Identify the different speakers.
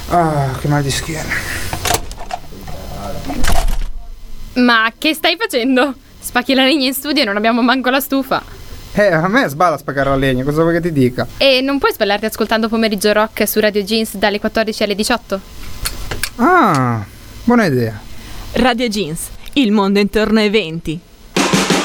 Speaker 1: Ah, che mal di schiena.
Speaker 2: Ma che stai facendo? Spacchi la legna in studio e non abbiamo manco la stufa.
Speaker 1: A me sballa spaccare la legna, cosa vuoi che ti dica?
Speaker 2: E non puoi sballarti ascoltando Pomeriggio Rock su Radio Jeans dalle 14 alle 18?
Speaker 1: Ah, buona idea.
Speaker 3: Radio Jeans, il mondo intorno ai 20.